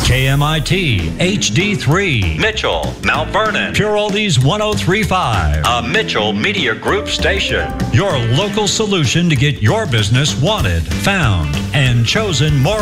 KMIT HD3, Mitchell, Mount Vernon, Pure Oldies 103.5, a Mitchell Media Group station. your local solution to get your business wanted, found, and chosen more